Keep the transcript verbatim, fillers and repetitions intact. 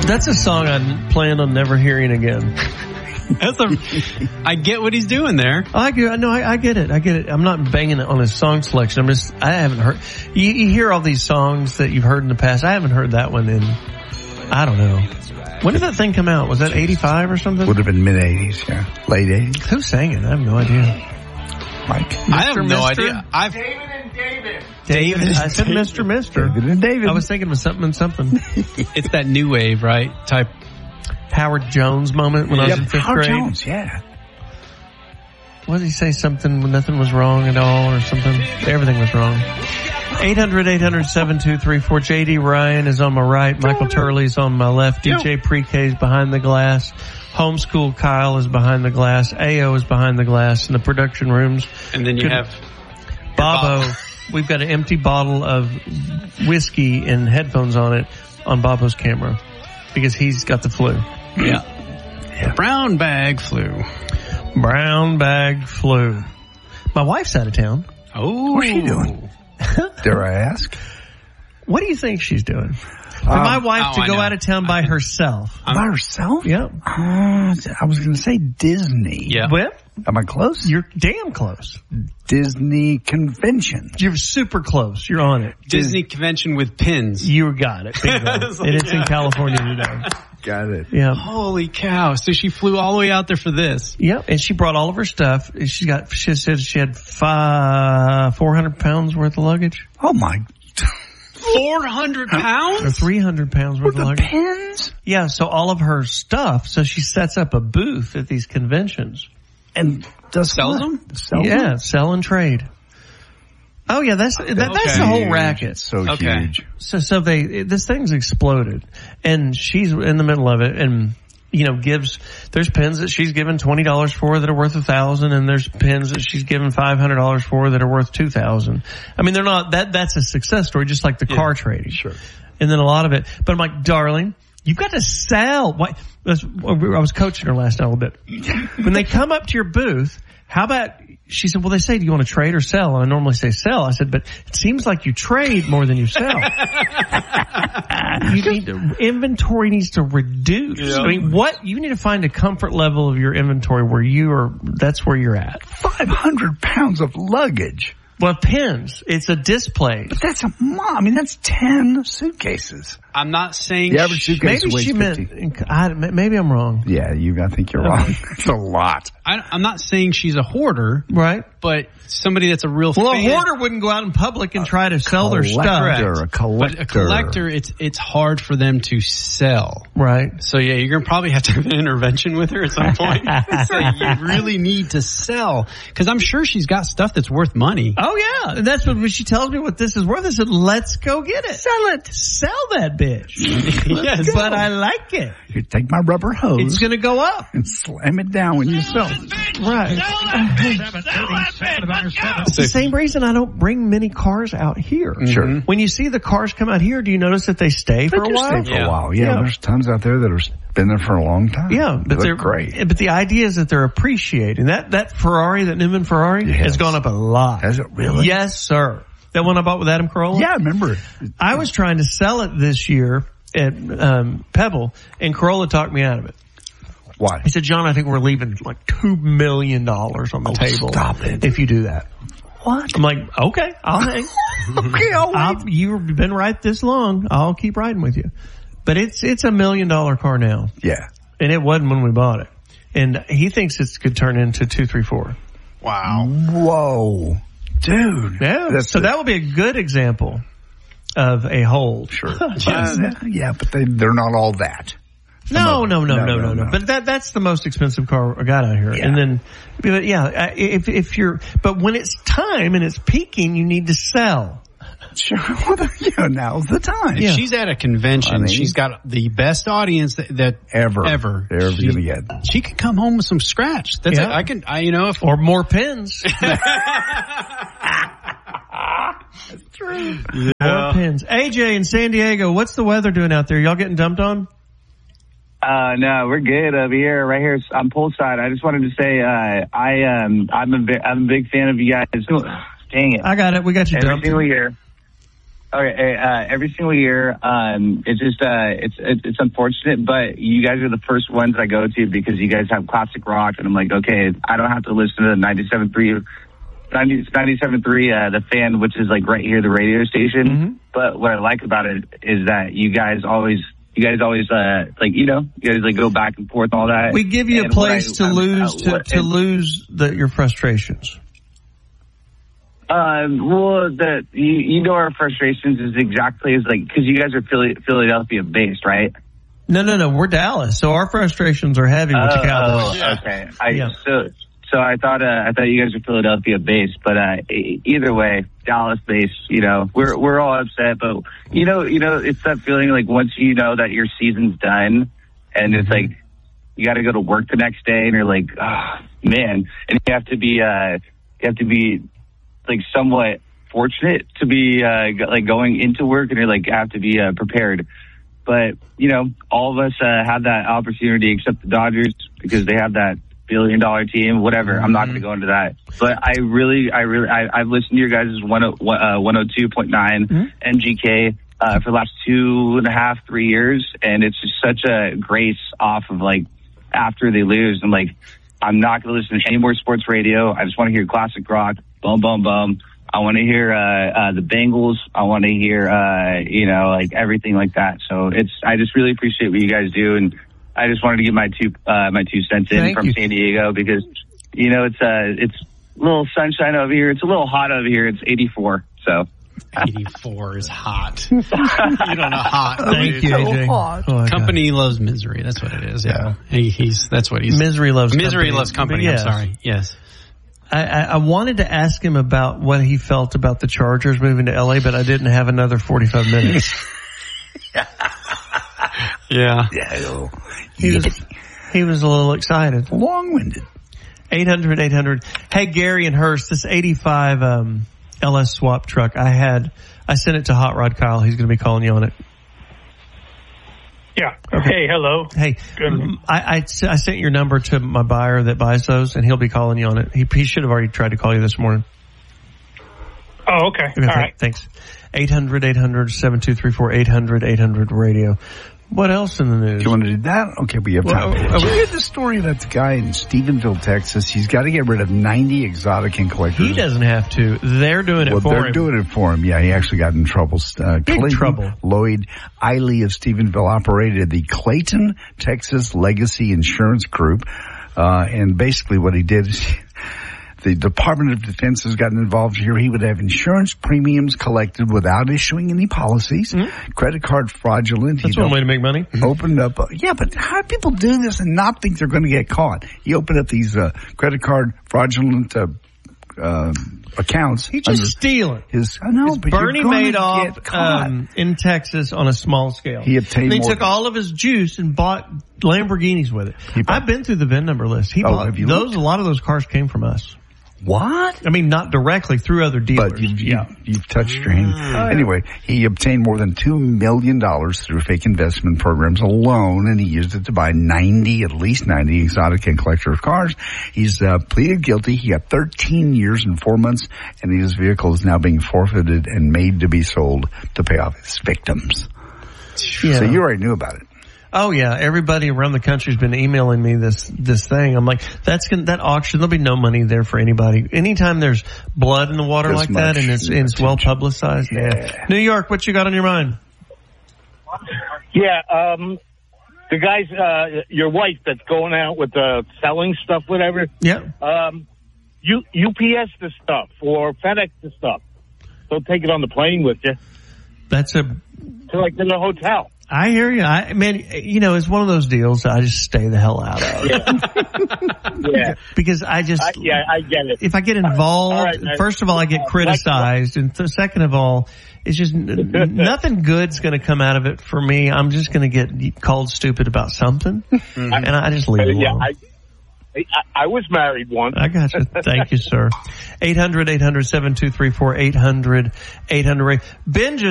That's a song I plan on never hearing again. That's a. I get what he's doing there. I get. No, I, I get it. I get it. I'm not banging it on his song selection. I'm just. I haven't heard. You, you hear all these songs that you've heard in the past. I haven't heard that one in. I don't know. When did that thing come out? Was that eighty-five or something? Would have been mid eighties. Yeah, late eighties. Who sang it? I have no idea. Mike. I have no Mister? idea. I've David and David. David. I said Mister Mister. David and David. I was thinking of something and something. It's that new wave, right? Type. Howard Jones moment when I was Yep, in fifth Howard grade. Jones, yeah. What did he say? Something when nothing was wrong at all, or something? Everything was wrong. eight hundred, eight hundred, seven two three four. J D Ryan is on my right. Michael Turley's on my left. D J Pre-K is behind the glass. Homeschool Kyle is behind the glass. A O is behind the glass in the production rooms. And then you Could- have Bobo. We've got an empty bottle of whiskey and headphones on it on Bobo's camera because he's got the flu. yeah. yeah. Brown bag flu. Brown bag flu. My wife's out of town. Oh, What's she doing? Dare I ask? What do you think she's doing? For Um, my wife oh, to I go know. out of town by herself. By herself? Yep. Uh, I was going to say Disney. Yeah. Well, Am I close? you're damn close. Disney convention. You're super close. You're on it. Disney convention with pins. You got it. Bingo. It's like, and it's in yeah. California today. Got it. Yeah. Holy cow! So she flew all the way out there for this. Yep. And she brought all of her stuff. She got. She said she had five, four hundred pounds worth of luggage, Oh my. Four hundred or pounds. three hundred pounds worth With of the luggage. pins? Yeah. So all of her stuff. So she sets up a booth at these conventions. And does Sells what? them? Sells Yeah. them? Sell and trade. Oh yeah. That's that, that's Okay. the whole Huge. racket. It's so Okay. huge. So, so they, this thing's exploded and she's in the middle of it and, you know, gives, there's pins that she's given twenty dollars for that are worth a thousand and there's pins that she's given five hundred dollars for that are worth two thousand. I mean, they're not, that, that's a success story, just like the Yeah, car trading. sure. And then a lot of it, but I'm like, darling, you've got to sell. Why? that's- I was coaching her last night a little bit. When they come up to your booth, how about, she said, well, they say, do you want to trade or sell? And I normally say sell. I said, but it seems like you trade more than you sell. You need to, inventory needs to reduce. Yeah. I mean, what, you need to find a comfort level of your inventory where you are, that's where you're at. five hundred pounds of luggage. Well, pins, it's a display. But that's a mom. I mean, that's ten suitcases. I'm not saying The average she- suitcase Maybe weighs she fifty. meant, I, maybe I'm wrong. Yeah, you. I think you're wrong. It's a lot. I, I'm not saying she's a hoarder, Right? but somebody that's a real Well, fan. a hoarder wouldn't go out in public and try to sell their stuff. Collector, a collector. But a collector, it's it's hard for them to sell. Right. So yeah, you're gonna probably have to have an intervention with her at some point. So you really need to sell because I'm sure she's got stuff that's worth money. Oh yeah, and that's what when she tells me what this is worth. I said, "Let's go get it. Sell it. Sell that bitch." Yes, But I like it. You take my rubber hose It's going to go up. and slam it down when you sell it. Right. It's the same reason I don't bring many cars out here. Sure. When you see the cars come out here, do you notice that they stay for They a do while? stay for Yeah. a while. Yeah, Yeah. there's tons out there that have been there for a long time. Yeah, but They they're look great. But the idea is that they're appreciating that. That Ferrari, that Newman Ferrari, Yes. has gone up a lot. Has it really? Yes, sir. That one I bought with Adam Carolla. Yeah, I remember it. I was trying to sell it this year at um, Pebble, and Corolla talked me out of it. Why? He said, John, I think we're leaving like two million dollars on the Oh, table stop it. if you do that. What? I'm like, okay, I'll hang. Okay, I'll wait. I'll, you've been right this long. I'll keep riding with you. But it's it's a million dollar car now, Yeah. and it wasn't when we bought it. And he thinks it could turn into two, three, four. Wow. Whoa. Dude. Yeah. That's so a- that would be a good example of a hold. Sure. Uh, yeah, but they, they're not all that. No, no, no, No, no, no, no, no. no. But that that's the most expensive car I got out here. Yeah. And then, but yeah, if if you're, but when it's time and it's peaking, you need to sell. Sure. Well, yeah, now's the time. Yeah. She's at a convention. I mean- She's got the best audience that, that Ever. ever They're ever She- going to get. She could come home with some scratch. That's Yeah. it. I can. I you know if Or more pins. True. More pins. A J in San Diego, what's the weather doing out there? Y'all getting dumped on? Uh, no, we're good over here. Right here, I'm poolside. I just wanted to say, uh, I, um, I'm a, bi- I'm a big fan of you guys. Dang it. I got it. We got you Every dumped. single year. Okay, uh, every single year, um, it's just, uh, it's, it's, it's unfortunate, but you guys are the first ones I go to because you guys have classic rock, and I'm like, okay, I don't have to listen to the ninety-seven point three, ninety-seven point three, uh, the Fan, which is like right here, the radio station. Mm-hmm. But what I like about it is that you guys always, you guys always, uh, like, you know, you guys like go back and forth and all that. We give you and a place I, to I, lose, I, to, to lose the, your frustrations. Um, well, the, you, you know, our frustrations is exactly as like, cause you guys are Philly, Philadelphia based, right? No, no, no, we're Dallas. So our frustrations are heavy with oh, the Cowboys. Oh, yeah. okay. I, yeah. so, so I thought, uh, I thought you guys were Philadelphia based, but, uh, either way, Dallas based, you know, we're, we're all upset, but you know, you know, it's that feeling like once you know that your season's done and it's like, you got to go to work the next day and you're like, oh man, and you have to be, uh, you have to be, like somewhat fortunate to be uh g- like going into work and you're like have to be uh, prepared, but you know all of us uh, have that opportunity except the Dodgers because they have that billion dollar team. Whatever, mm-hmm. I'm not going to go into that, but I really, I really, I, I've listened to your guys' one oh two point nine mm-hmm. M G K uh, for the last two and a half, three years, and it's just such a grace off of like after they lose. I'm like, I'm not going to listen to any more sports radio. I just want to hear classic rock. Boom, boom, boom. I want to hear uh, uh, the Bengals. I want to hear, uh, you know, like everything like that. So it's. I just really appreciate what you guys do, and I just wanted to give my two uh, my two cents in Thank from you. San Diego because, you know, it's uh, it's a little sunshine over here. It's a little hot over here. It's eighty-four. So. eighty-four is hot. You don't know hot. Thank you, A J. Oh, company God. Loves misery. That's what it is. Yeah, he, he's. That's what he's. Misery loves misery company. loves company. Yes. I'm sorry. Yes. I, I, I wanted to ask him about what he felt about the Chargers moving to L A, but I didn't have another forty-five minutes. yeah. Yeah. He was, he was a little excited. Long-winded. eight hundred, eight hundred. Hey, Gary and Hurst, this eighty-five um, L S swap truck, I had, I sent it to Hot Rod Kyle. He's going to be calling you on it. Yeah. Okay. Hey, hello. Hey, I, I, I sent your number to my buyer that buys those, and he'll be calling you on it. He, he should have already tried to call you this morning. Oh, okay. okay All right. Thanks. eight hundred, eight hundred, seven two three four, eight hundred, eight hundred radio. What else in the news? Do you want to do that? Okay, we have time. Well, Did you hear the story of that guy in Stephenville, Texas? He's got to get rid of ninety exotic and collectors. He doesn't have to. They're doing it well, for they're him. doing it for him. Yeah, he actually got in trouble. Uh, Big Clayton trouble. Lloyd Eiley of Stephenville operated the Clayton, Texas Legacy Insurance Group. Uh, and basically what he did is the Department of Defense has gotten involved here. He would have insurance premiums collected without issuing any policies, mm-hmm. credit card fraudulent. That's one way to make money. Opened up, uh, yeah, but how do people do this and not think they're going to get caught? He opened up these uh, credit card fraudulent uh, uh, accounts. He's just stealing. His, I know, It's but Bernie you're gonna Madoff get caught. um, in Texas on a small scale. He obtained and he more took than- all of his juice and bought Lamborghinis with it. He bought- I've been through the V I N number list. He Oh, bought have you those. looked? A lot of those cars came from us. What? I mean, not directly through other dealers. But you've, yeah. you've, you've touched your hand. Oh, Anyway, he obtained more than two million dollars through fake investment programs alone, and he used it to buy ninety, at least ninety exotic and collector cars. He's uh, pleaded guilty. He got thirteen years and four months, and his vehicle is now being forfeited and made to be sold to pay off his victims. Yeah. So you already knew about it. Oh yeah, everybody around the country's been emailing me this this thing. I'm like, that's gonna, that auction. There'll be no money there for anybody. Anytime there's blood in the water This like that, much and it's and it's well attention. publicized. Yeah. Yeah. New York, what you got on your mind? Yeah, um, the guys, uh, your wife that's going out with the selling stuff, whatever. Yeah. Um, U, U P S the stuff or FedEx the stuff. Don't take it on the plane with you. That's a. To like in the hotel. I hear you. I man, you know, it's one of those deals I just stay the hell out of. Yeah. Yeah. Because I just. I, yeah, I get it. If I get involved, All right, man. first of all, I get criticized, and th- second of all, it's just n- n- nothing good's going to come out of it for me. I'm just going to get called stupid about something, mm-hmm. and I just leave it yeah, alone. I, I, I was married once. I got you. Thank you, sir. eight hundred, eight hundred, seven two three four, eight hundred, eight hundred. Ben just